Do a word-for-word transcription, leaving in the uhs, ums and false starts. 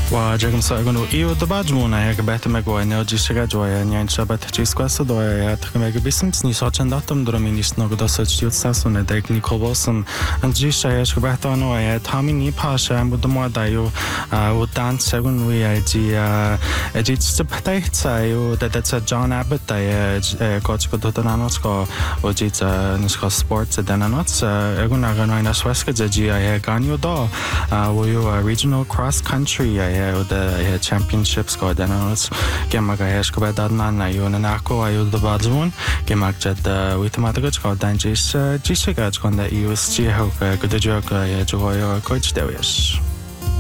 وجاكم سأقولوا إيو دباجمونا هيك بيت مجوي نوجي شجع جوي يعني شبت جيس قصة دوي تكمل هيك بيسم سني شاتن داتم درامينيش نقدر سجيوت ساسون دايك نيكوبوسن أنجي شيء شو بيتانو هي تامي نيباشة بدموا دايو ودان سجون ويا جي جي تبتدي تسايو دتت جون أبد داي كوتش كده تنانوس كا وجيت نسخة سبورت دنانوس أقول نغني نسوس كجي هي كانيو دا ويو regional cross country yeah, the championships go down and it's gemaga hesh ko badad na na yo na ako ayo the badjun gemag jad witamatage go dan jis jis ga kon da U S G ho go de jog ya jo coach dewish